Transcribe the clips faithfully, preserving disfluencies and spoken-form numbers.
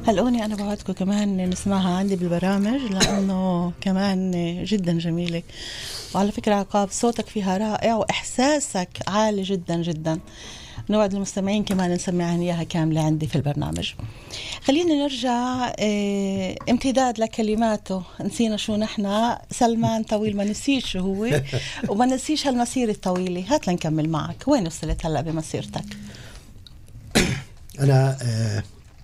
هالأغنية أنا بعدكم كمان نسمعها عندي بالبرامج لأنه كمان جدا جميلة. وعلى فكرة عقاب صوتك فيها رائع وإحساسك عالي جدا جدا. نوعد المستمعين كمان نسمعها إياها كاملة عندي في البرنامج. خلينا نرجع اه امتداد لكلماته. نسينا شو نحنا. سلمان طويل ما نسيش شو هو وما نسيش هالمسيرة الطويلة. هات لنكمل معك. وين وصلت هلأ بمسيرتك؟ أنا آه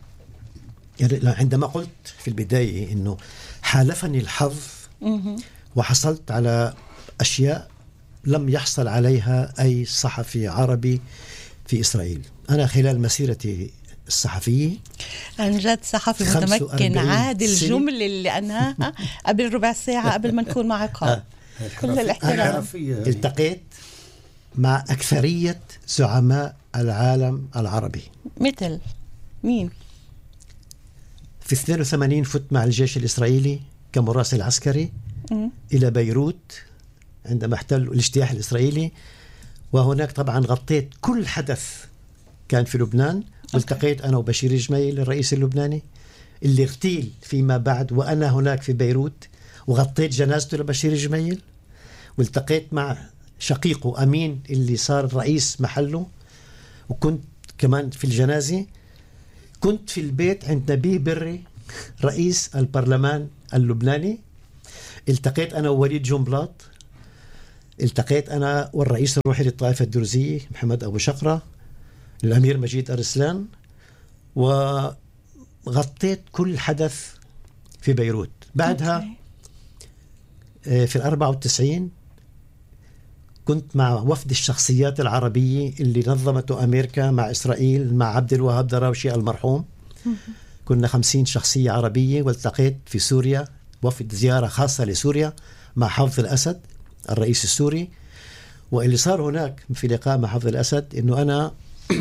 عندما قلت في البداية إنه حالفني الحظ وحصلت على أشياء لم يحصل عليها أي صحفي عربي في إسرائيل. أنا خلال مسيرتي الصحفية عن جد صحفي متمكن عادل الجملة اللي أنهاها قبل ربع ساعة قبل ما نكون معك. آه. كل الاحترام. التقيت مع أكثرية زعماء العالم العربي. مثل مين؟ في اثنين وثمانين فت مع الجيش الإسرائيلي كمراسل عسكري م. إلى بيروت عندما احتلوا الاجتياح الإسرائيلي، وهناك طبعا غطيت كل حدث كان في لبنان. والتقيت أنا وبشير جميل الرئيس اللبناني اللي اغتيل فيما بعد وأنا هناك في بيروت، وغطيت جنازته لبشير جميل. والتقيت مع شقيقه أمين اللي صار رئيس محله، وكنت كمان في الجنازة. كنت في البيت عند نبيه بري رئيس البرلمان اللبناني. التقيت أنا ووليد جنبلاط. التقيت أنا والرئيس الروحي للطائفة الدرزية محمد أبو شقرة، الأمير مجيد أرسلان، وغطيت كل حدث في بيروت. بعدها في الأربعة والتسعين كنت مع وفد الشخصيات العربية اللي نظمته أمريكا مع إسرائيل مع عبد الوهاب دراوشي المرحوم. كنا خمسين شخصية عربية. والتقيت في سوريا وفد زيارة خاصة لسوريا مع حافظ الأسد الرئيس السوري. واللي صار هناك في لقاء مع حافظ الأسد إنه أنا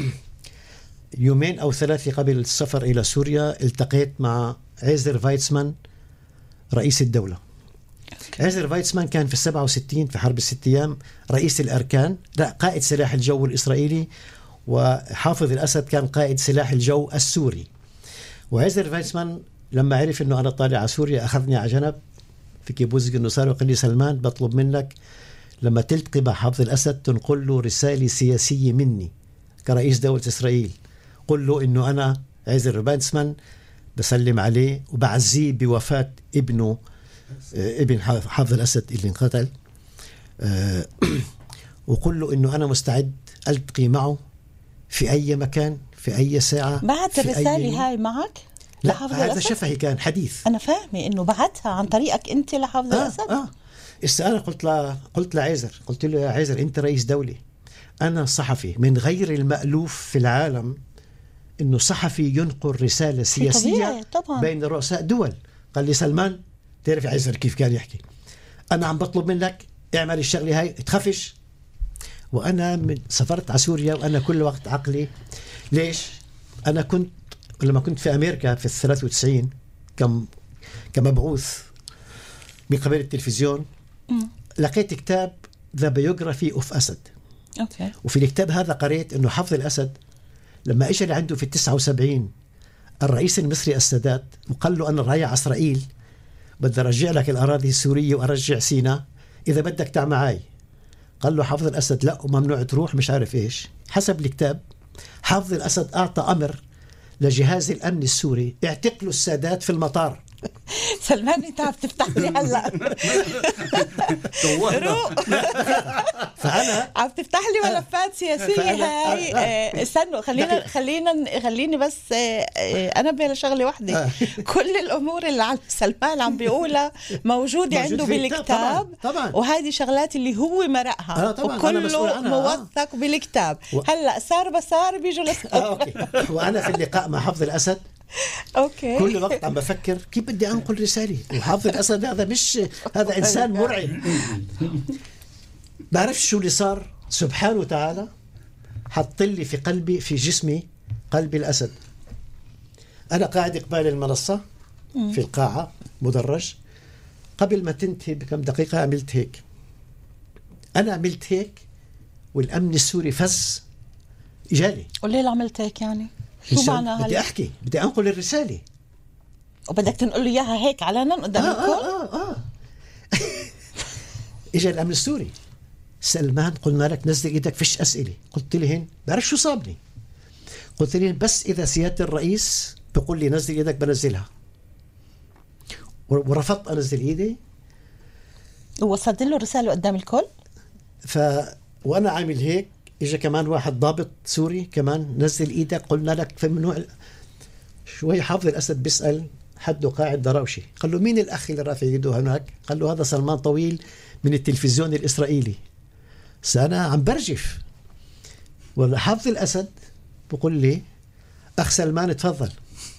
يومين أو ثلاثة قبل السفر إلى سوريا التقيت مع عزر فايتسمان رئيس الدولة. عزر فايتسمان كان في السبعة وستين في حرب الست أيام رئيس الأركان، لا قائد سلاح الجو الإسرائيلي، وحافظ الأسد كان قائد سلاح الجو السوري. وعزر فايتسمان لما عرف أنه أنا طالع على سوريا أخذني على جنب في كيبوز النصار وقال لي سلمان بطلب منك لما تلتقي مع حافظ الأسد تنقل له رسالة سياسية مني كرئيس دولة إسرائيل. قل له أنه أنا عزر فايتسمان بسلم عليه وبعزيه بوفاة ابنه ابن حافظ الأسد اللي انقتل، أه وقل له أنه أنا مستعد ألتقي معه في أي مكان في أي ساعة. بعت الرسالة هاي معك؟ لا هذا شفهي كان حديث. أنا فاهمة إنه بعتها عن طريقك أنت لحافظ آه الأسد. آه إسا أنا قلت له قلت لعزر قلت له يا عزر أنت رئيس دولة، أنا صحفي. من غير المألوف في العالم إنه صحفي ينقل رسالة سياسية بين رؤساء دول. قال لي سلمان تعرف عزر كيف كان يحكي، أنا عم بطلب منك اعمل الشغلة هاي تخافش. وأنا من سافرت على سوريا وأنا كل وقت عقلي ليش أنا كنت لما كنت في أمريكا في الثلاثة وتسعين كم كمبعوث من قبل التلفزيون م. لقيت كتاب The Biography of أسد. أوكي. وفي الكتاب هذا قريت إنه حافظ الأسد لما إجى لعنده في التسعة وسبعين الرئيس المصري السادات وقال له أنا رايح على إسرائيل بدي أرجع لك الأراضي السورية وأرجع سيناء إذا بدك تعال معي. قال له حافظ الأسد لا وممنوع تروح مش عارف إيش. حسب الكتاب حافظ الأسد أعطى أمر لجهاز الأمن السوري اعتقلوا السادات في المطار. سلمان انت عم تفتح لي هلا روق فانا عم تفتح لي ملفات سياسيه هاي. استنوا خلينا خلينا خليني بس انبه لشغله واحده. كل الامور اللي على سلمان عم بيقولها موجوده عنده بالكتاب، وهذه شغلات اللي هو مرقها وكله موثق بالكتاب. هلا صار بصار بيجوا وانا في اللقاء مع حافظ الأسد أوكي. كل وقت عم بفكر كيف بدي أنقل رسالة. وحافظ الأسد هذا مش هذا إنسان مرعب. بعرف شو اللي صار. سبحانه وتعالى حط لي في قلبي في جسمي قلب الأسد. أنا قاعد قبال المنصة في القاعة مدرج. قبل ما تنتهي بكم دقيقة عملت هيك. أنا عملت هيك والأمن السوري فز إجالي. وليه عملت هيك يعني؟ شو معنى بدي أحكي بدي أنقل الرسالة. وبدك تنقل له اياها هيك علنا قدام آه الكل؟ آه آه آه. اجى الامن السوري: سلمان قلنا لك نزل ايدك، فيش اسئله. قلت لهن بعرف شو صابني، قلت لهن بس اذا سياده الرئيس بقول لي نزل ايدك بنزلها. ورفضت انزل ايدي. ووصلت له رساله قدام الكل. ف وانا عامل هيك اجى كمان واحد ضابط سوري كمان: نزل ايدك، قلنا لك ممنوع. شوي حافظ الاسد بيسال حده قاعد دراوشي، قال له: مين الاخ اللي رافع يده هناك؟ قال له: هذا سلمان طويل من التلفزيون الاسرائيلي. سأنا عم برجف، ولا حافظ الاسد بقول لي: اخ سلمان تفضل.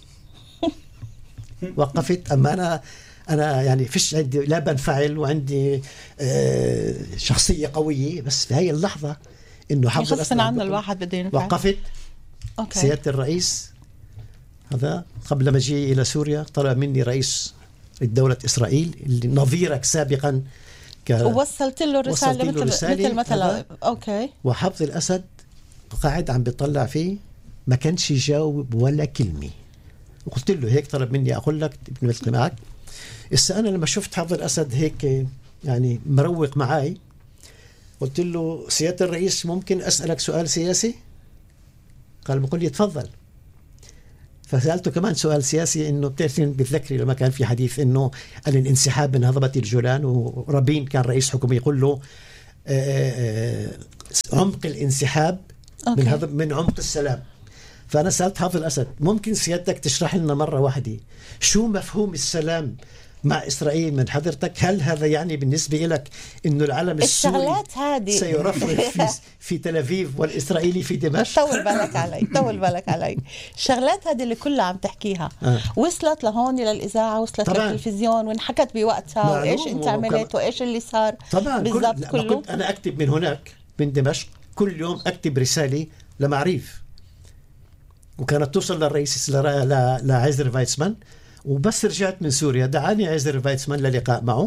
وقفت. اما انا انا يعني فيش عندي لا بنفعل، وعندي آه شخصيه قويه، بس في هاي اللحظه انه حافظ الاسد عنا الواحد بده ينفعل. وقفت. أوكي. سياده الرئيس هذا قبل ما اجي الى سوريا طلب مني رئيس دولة إسرائيل اللي نظيرك سابقا ك... ووصلت له الرسالة مثل مثل مثل أوكي. وحافظ الأسد قاعد عم بيطلع فيه، ما كانش يجاوب ولا كلمة. وقلت له هيك طلب مني أقول لك مثل معك. إسا أنا لما شفت حافظ الأسد هيك يعني مروق معاي، قلت له: سيادة الرئيس ممكن أسألك سؤال سياسي؟ قال: بقول لي تفضل. فسألته كمان سؤال سياسي، إنه بتعرفين بتذكري لما كان في حديث إنه الانسحاب من هضبة الجولان، ورابين كان رئيس حكومة يقول له آآ آآ عمق الانسحاب من هضب من عمق السلام. فأنا سألت حافظ الأسد: ممكن سيادتك تشرح لنا مرة واحدة شو مفهوم السلام مع إسرائيل من حضرتك؟ هل هذا يعني بالنسبة لك إنه العلم السوري سيرفرف في, في تل أبيب والإسرائيلي في دمشق؟ طول بالك علي طول بالك علي الشغلات هذه اللي كلها عم تحكيها آه. وصلت لهون للإذاعة، وصلت للتلفزيون، وانحكت بوقتها، وإيش أنت عملت وإيش اللي صار طبعا بالضبط كل... كله. كنت أنا أكتب من هناك من دمشق كل يوم، أكتب رسالة لمعريف، وكانت توصل للرئيس لعزر فايتسمان. وبس رجعت من سوريا دعاني عزر فايتسمان للقاء معه.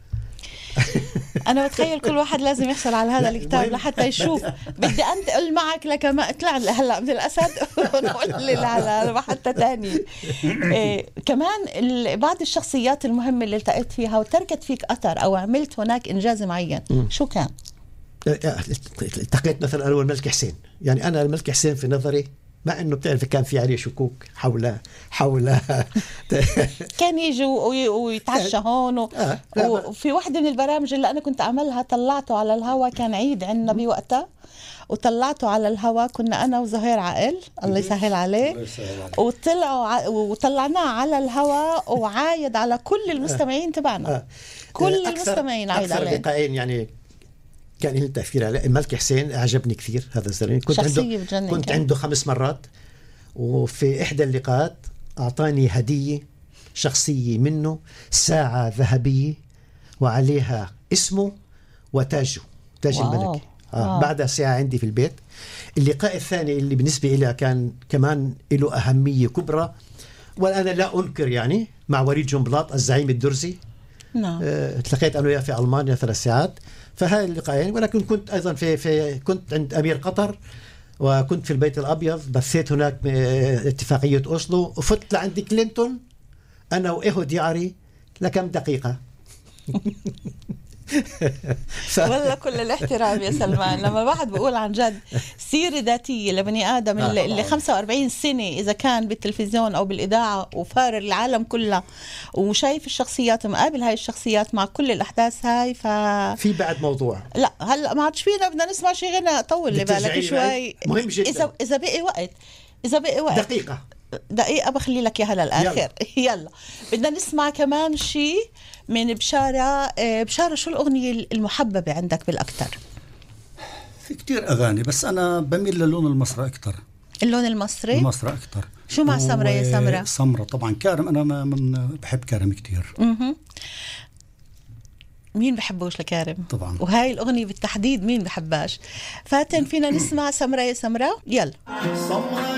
أنا بتخيل كل واحد لازم يحصل على هذا الكتاب لحتى يشوف. بدي أنتقل معك لكما اطلع هلا من الأسد ونقول على حتى تاني. إيه كمان بعض الشخصيات المهمة اللي التقيت فيها وتركت فيك أثر أو عملت هناك إنجاز معين، شو كان؟ التقيت مثلا أنا والملك حسين. يعني أنا الملك حسين في نظري، مع انه بتعرف كان في عليه شكوك حول حول كان يجي ويتعشى هون و... آه. وفي واحدة من البرامج اللي انا كنت اعملها طلعته على الهوا، كان عيد عندنا بوقتها، وطلعته على الهوا، كنا انا وزهير عقل الله يسهل عليه، وطلعوا ع... وطلعناه على الهوا وعايد على كل المستمعين تبعنا. آه. كل المستمعين عايد عليه. اكثر لقاءين يعني كان له تأثير على الملك حسين. أعجبني كثير هذا الزلمة، كنت عنده كنت كان. عنده خمس مرات، وفي إحدى اللقاءات أعطاني هدية شخصية منه، ساعة ذهبية وعليها اسمه وتاجه، تاج واو. الملك. آه. بعدها ساعة عندي في البيت. اللقاء الثاني اللي بالنسبة إلي كان كمان له أهمية كبرى، وأنا لا أنكر، يعني مع وليد جنبلاط الزعيم الدرزي. نعم. آه، تلقيت أنا وياه في ألمانيا ثلاث ساعات. فهاي اللقاءين. ولكن كنت أيضا في في كنت عند أمير قطر، وكنت في البيت الأبيض، بثيت هناك اتفاقية أوسلو، وفت لعند كلينتون أنا وإيهود يعري لكم دقيقة. ف... والله كل الاحترام يا سلمان. لما واحد بقول عن جد سيرة ذاتية لبني آدم اللي, اللي خمسة وأربعين سنة إذا كان بالتلفزيون أو بالإذاعة وفارر العالم كلها، وشايف الشخصيات، مقابل هاي الشخصيات مع كل الأحداث هاي. ف في بعد موضوع، لا هلا ما عادش فينا، بدنا نسمع شيء غنى. طول لي بالك شوي، مهم جدا. إذا إذا بقي وقت إذا بقي وقت دقيقة دقيقة بخلي لك إياها للآخر. يلا, يلا. بدنا نسمع كمان شيء من بشارة. بشارة، شو الأغنية المحببة عندك بالأكثر؟ في كتير أغاني، بس أنا بميل للون المصري أكتر. اللون المصري؟ المصري أكتر. شو مع سمرة يا سمرة؟ سمرة طبعا. كارم أنا من بحب كارم كتير. مه. مين بحبوش لكارم طبعا، وهاي الأغنية بالتحديد مين بحباش. فاتن فينا نسمع سمرة يا سمرة. يلا.